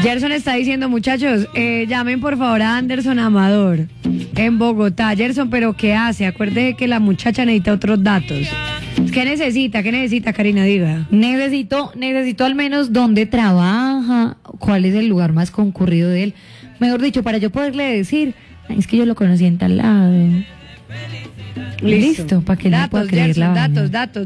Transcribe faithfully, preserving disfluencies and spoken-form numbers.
Gerson está diciendo, muchachos, eh, llamen por favor a Anderson Amador en Bogotá. Gerson, ¿pero qué hace? Acuérdese que la muchacha necesita otros datos. ¿Qué necesita? ¿Qué necesita, Karina? Diga. Necesito, necesito al menos dónde trabaja, cuál es el lugar más concurrido de él. Mejor dicho, para yo poderle decir, "Ay, es que yo lo conocí en tal lado". Listo, Listo, para que él me pueda datos, creer Gerson, la vaina. datos, datos.